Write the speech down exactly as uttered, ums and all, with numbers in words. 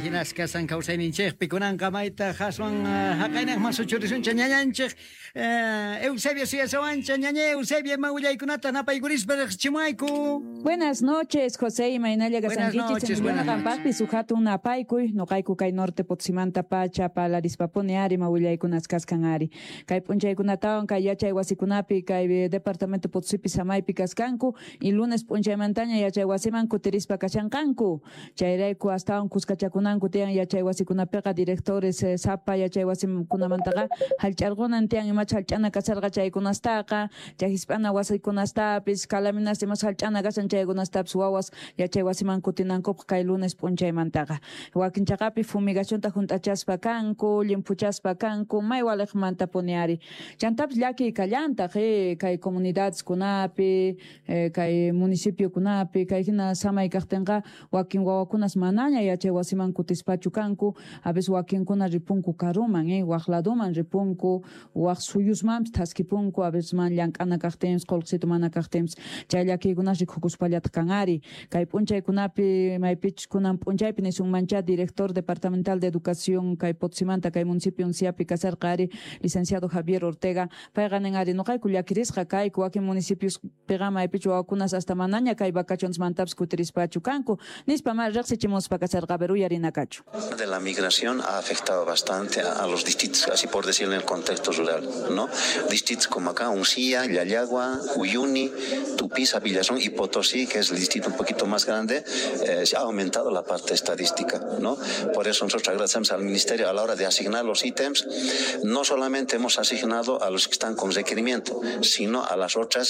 imaginas kasan kawsayninchik pikunanqa mayta haswan haqaynaq masuchurisuncha ñañanchik Eusebio Siyasawancha ñañe Eusebio mawillaykunata napaykurispa chimayku. Buenas noches, José y Mainalla Gasankichis, en Gampaspi, sujato una paicuy, no caicu kai norte potsimanta pacha, palarispapone ari, mawillaykunas kaskanari. Kai punchaykunatawan, kai yachay wasikunapi, kai departamento potsipi samaypi kaskanku, y lunes punchay mantaña yachay wasiman kutirispa kashankanku. Chayrayku hasta un kuskachakunanku tian yachay wasikunapiqa directores eh, sapa yachay wasikunamantaka, halchargonan tian imach halchana kasarga chaykunastaqa, chay hispana wasikunastapis, kalaminas imas halchana kasan chaykunastapas wawas yachay wasiman kutinankuqa kay lunes punchaymantaqa. Wakinchaqapi fumigacionta juntachaspa kanku, limpuchaspa kanku, may waliqmanta puniari. Chantapas llaki kallanta qi kay comunidades kunapi, eh, kay municipio kunapi, kay hina samay kaqtinqa wakin wawakunas manaña yachay wasiman kutispachu kanku, a veces wakinkuna ripunku karuman, eh, waq ladoman ripunku, waq suyusmanpas taskipunku, a veces man llank'ana kaqtinpas, qolqsitu mana kaqtinpas, chay llakikunas rikukuspallata kanari. Kay punchaykunapi maypich kunan punchaypi nisunmancha director departamental de educación kay Potsimanta kay municipio unciapi kasarqari licenciado Javier Ortega payqa ninari nuqayku llakirisqa kayku wakin municipios piqa maypich wawakunas hasta manaña kay vacacionesmantapas kutirispachu kanku nispa ma riqsichimuspa kasarqa pero uyarinacachu. De la migración ha afectado bastante a, a los distritos, así por decirlo en el contexto rural, ¿no? Distritos como acá, Uncía, Llayagua, Uyuni, Tupiza, Villazón y Potosí, que es el distrito un poquito más grande, eh, se ha aumentado la parte estadística, ¿no? Por eso nosotros agradecemos al Ministerio a la hora de asignar los ítems, no solamente hemos asignado a los que están con requerimiento, sino a las otras